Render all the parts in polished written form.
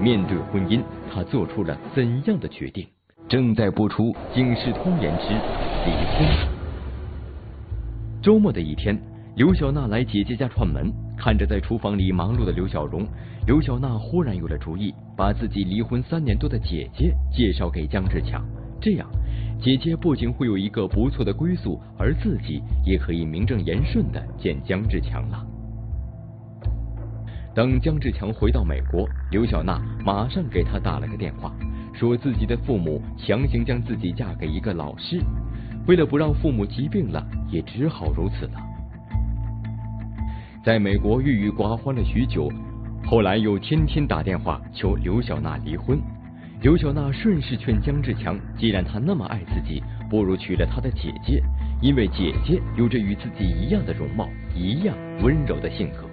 面对婚姻，她做出了怎样的决定？正在播出《警世通言之离婚》。周末的一天，刘小娜来姐姐家串门，看着在厨房里忙碌的刘小荣，刘小娜忽然有了主意，把自己离婚3年多的姐姐介绍给姜志强，这样姐姐不仅会有一个不错的归宿，而自己也可以名正言顺地见姜志强了。等姜志强回到美国，刘小娜马上给他打了个电话，说自己的父母强行将自己嫁给一个老师，为了不让父母疾病了，也只好如此了。在美国郁郁寡欢了许久，后来又天天打电话求刘小娜离婚。刘小娜顺势劝姜志强，既然他那么爱自己，不如娶了他的姐姐，因为姐姐有着与自己一样的容貌，一样温柔的性格。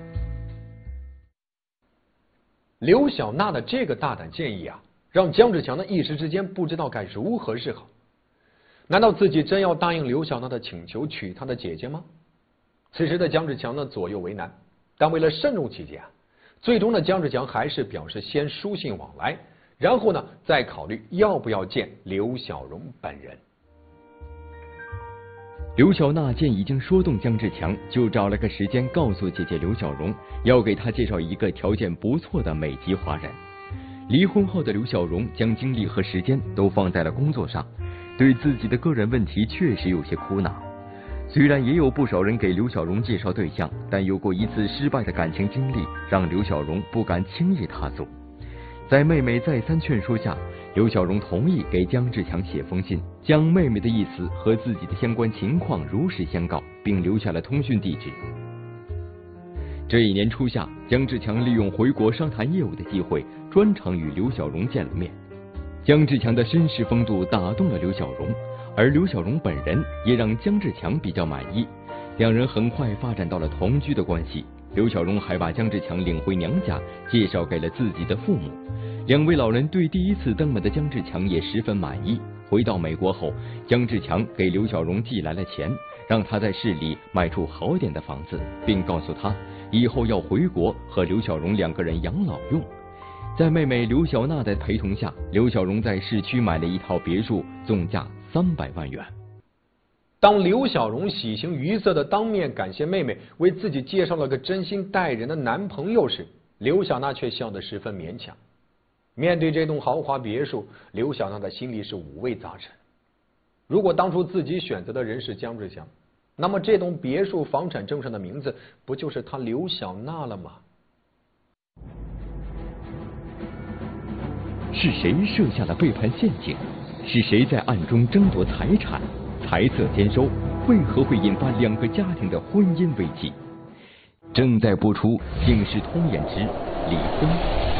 刘小娜的这个大胆建议啊，让姜志强呢一时之间不知道该如何是好。难道自己真要答应刘小娜的请求，娶她的姐姐吗？此时的姜志强呢左右为难，但为了慎重起见，最终呢姜志强还是表示先书信往来，然后呢再考虑要不要见刘小荣本人。 刘小娜见已经说动姜志强，就找了个时间告诉姐姐刘小荣，要给她介绍一个条件不错的美籍华人。离婚后的刘小荣将精力和时间都放在了工作上，对自己的个人问题确实有些苦恼。虽然也有不少人给刘小荣介绍对象，但有过一次失败的感情经历，让刘小荣不敢轻易踏足。在妹妹再三劝说下，刘小荣同意给姜志强写封信，将妹妹的意思和自己的相关情况如实相告，并留下了通讯地址。这一年初夏，姜志强利用回国商谈业务的机会，专程与刘小荣见了面。姜志强的绅士风度打动了刘小荣，而刘小荣本人也让姜志强比较满意，两人很快发展到了同居的关系。刘小荣还把姜志强领回娘家，介绍给了自己的父母。两位老人对第一次登门的姜志强也十分满意。回到美国后，姜志强给刘小荣寄来了钱，让他在市里买处好点的房子，并告诉他以后要回国和刘小荣2个人养老用。在妹妹刘小娜的陪同下，刘小荣在市区买了一套别墅，总价300万元。 当刘小荣喜形于色的当面感谢妹妹为自己介绍了个真心待人的男朋友时，刘小娜却笑得十分勉强。面对这栋豪华别墅，刘小娜的心里是五味杂陈。如果当初自己选择的人是姜志强，那么这栋别墅房产证上的名字不就是她刘小娜了吗？ 是谁设下了背叛陷阱？是谁在暗中争夺财产？财色兼收，为何会引发2个家庭的婚姻危机？正在播出《警世通言之离婚》。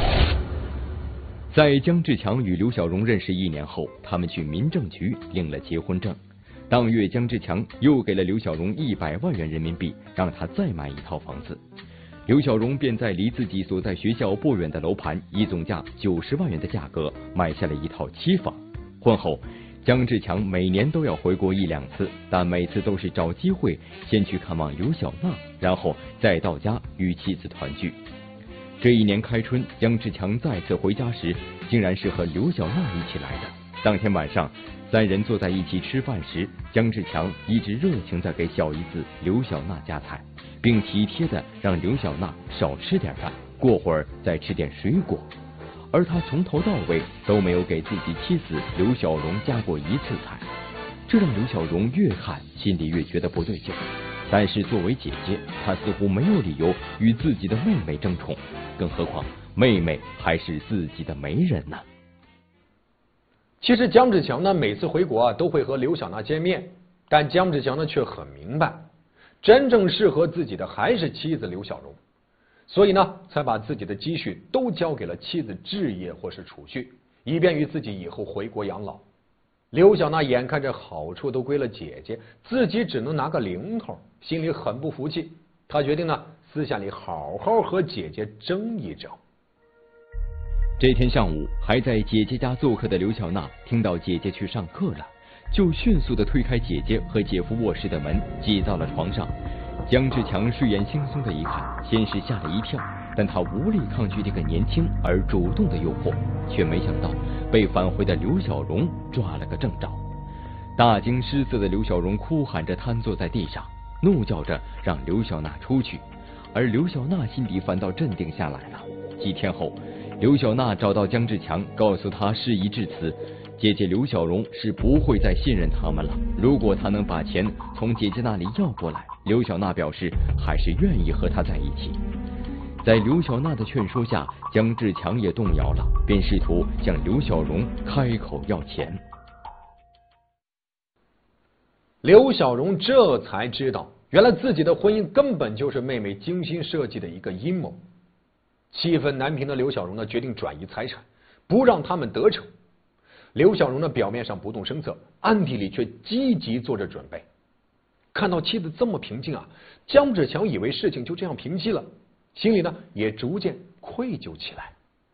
在姜志强与刘小荣认识1年后，他们去民政局领了结婚证。当月，姜志强又给了刘小荣100万元人民币，让他再买一套房子。刘小荣便在离自己所在学校不远的楼盘，以总价90万元的价格买下了一套期房。婚后，姜志强每年都要回国1-2次，但每次都是找机会先去看望刘小娜，然后再到家与妻子团聚。这一年开春，姜志强再次回家时，竟然是和刘小娜一起来的。当天晚上，3人坐在一起吃饭时，姜志强一直热情地给小姨子刘小娜夹菜，并体贴地让刘小娜少吃点饭，过会儿再吃点水果。而他从头到尾都没有给自己妻子刘小荣夹过1次菜，这让刘小荣越看心里越觉得不对劲。但是作为姐姐，她似乎没有理由与自己的妹妹争宠，更何况妹妹还是自己的媒人呢。 其实姜志强呢每次回国都会和刘小娜见面，但姜志强呢却很明白，真正适合自己的还是妻子刘小荣，所以呢才把自己的积蓄都交给了妻子置业或是储蓄，以便于自己以后回国养老。刘小娜眼看着好处都归了姐姐，自己只能拿个零头，心里很不服气。她决定呢私下里好好和姐姐争一争。 这天上午，还在姐姐家做客的刘小娜听到姐姐去上课了，就迅速地推开姐姐和姐夫卧室的门，挤到了床上。姜志强睡眼惺忪的一看，先是吓了一跳， 但他无力抗拒这个年轻而主动的诱惑，却没想到被返回的刘小荣抓了个正着。大惊失色的刘小荣哭喊着瘫坐在地上，怒叫着让刘小娜出去，而刘小娜心里反倒镇定下来了。几天后，刘小娜找到姜志强，告诉他事已至此，姐姐刘小荣是不会再信任他们了。如果他能把钱从姐姐那里要过来，刘小娜表示还是愿意和他在一起。在刘小娜的劝说下，姜志强也动摇了，便试图向刘小荣开口要钱。 刘小荣这才知道，原来自己的婚姻根本就是妹妹精心设计的一个阴谋。气愤难平的刘小荣呢，决定转移财产，不让他们得逞。刘小荣呢，表面上不动声色，暗地里却积极做着准备。看到妻子这么平静啊，姜志强以为事情就这样平息了，心里呢也逐渐愧疚起来。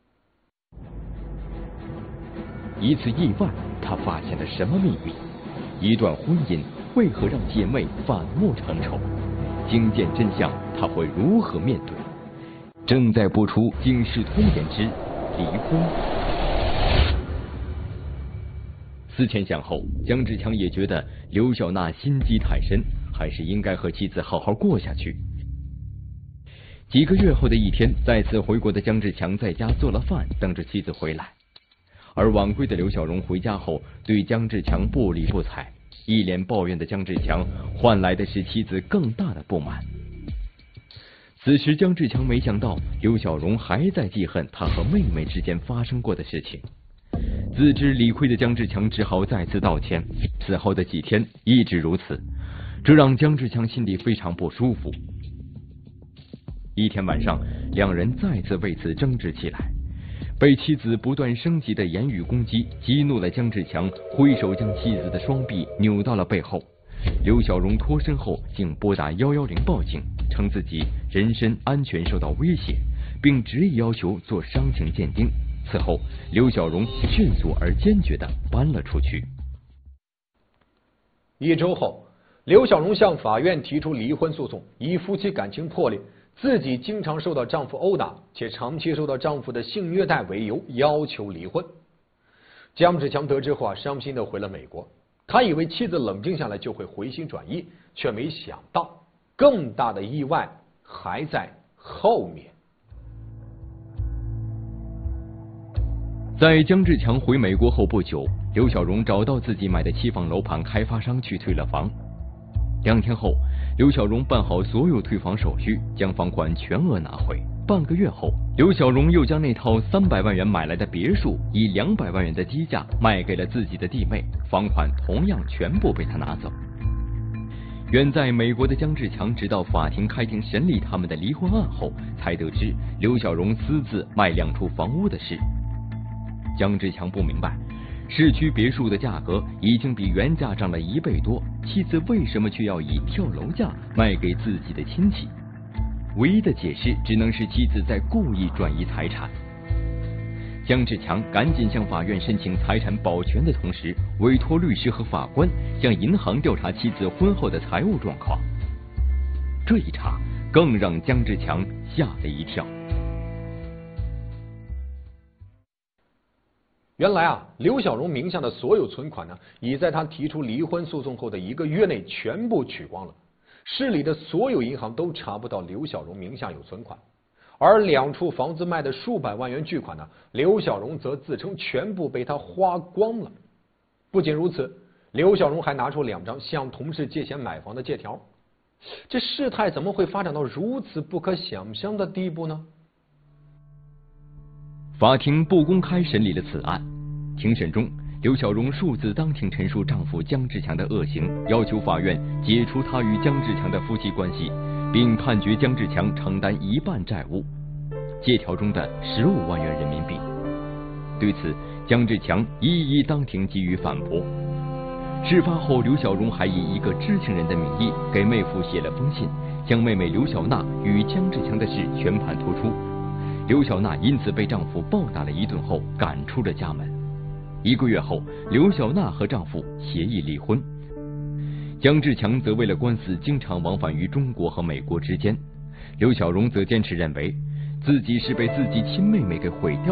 一次意外，他发现了什么秘密？一段婚姻为何让姐妹反目成仇？惊见真相，他会如何面对？正在播出《警世通言之离婚》。思前想后，姜志强也觉得刘小娜心机太深，还是应该和妻子好好过下去。几个月后的一天，再次回国的姜志强在家做了饭，等着妻子回来。而晚归的刘小荣回家后，对姜志强不理不睬，一脸抱怨的姜志强换来的是妻子更大的不满。此时姜志强没想到刘小荣还在记恨他和妹妹之间发生过的事情，自知理亏的姜志强只好再次道歉。此后的几天一直如此，这让姜志强心里非常不舒服。一天晚上，两人再次为此争执起来，被妻子不断升级的言语攻击激怒了姜志强，挥手将妻子的双臂扭到了背后。刘小荣脱身后竟拨打110报警，称自己人身安全受到威胁，并执意要求做伤情鉴定。此后，刘小荣迅速而坚决地搬了出去。 一周后，刘小荣向法院提出离婚诉讼，以夫妻感情破裂，自己经常受到丈夫殴打，且长期受到丈夫的性虐待为由，要求离婚。姜志强得知后伤心地回了美国。他以为妻子冷静下来就会回心转意，却没想到更大的意外还在后面。 在姜志强回美国后不久，刘小荣找到自己买的7房楼盘开发商去退了房。2天后，刘小荣办好所有退房手续，将房款全额拿回。半个月后，刘小荣又将那套300万元买来的别墅以200万元的低价卖给了自己的弟妹，房款同样全部被他拿走。远在美国的姜志强直到法庭开庭审理他们的离婚案后，才得知刘小荣私自卖2处房屋的事。姜志强不明白，市区别墅的价格已经比原价涨了1倍多，妻子为什么却要以跳楼价卖给自己的亲戚？唯一的解释只能是妻子在故意转移财产。姜志强赶紧向法院申请财产保全的同时，委托律师和法官向银行调查妻子婚后的财务状况。这一查更让姜志强吓了一跳。 原来啊，刘小荣名下的所有存款呢，已在他提出离婚诉讼后的1个月内全部取光了。市里的所有银行都查不到刘小荣名下有存款，而2处房子卖的数百万元巨款呢，刘小荣则自称全部被他花光了。不仅如此，刘小荣还拿出2张向同事借钱买房的借条。这事态怎么会发展到如此不可想象的地步呢？ 法庭不公开审理了此案。庭审中，刘小荣数次当庭陈述丈夫姜志强的恶行，要求法院解除他与姜志强的夫妻关系，并判决姜志强承担1半债务，借条中的15万元人民币。对此，姜志强一一当庭给予反驳。事发后，刘小荣还以一个知情人的名义给妹夫写了封信，将妹妹刘小娜与姜志强的事全盘托出。刘小娜因此被丈夫暴打了1顿后赶出了家门。1个月后，刘小娜和丈夫协议离婚。姜志强则为了官司经常往返于中国和美国之间。刘小荣则坚持认为， 自己是被自己亲妹妹给毁掉